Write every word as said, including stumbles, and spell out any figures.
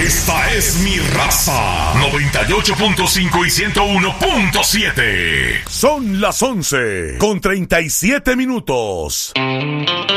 Esta es mi raza. noventa y ocho punto cinco y ciento uno punto siete. Son las once con treinta y siete minutos.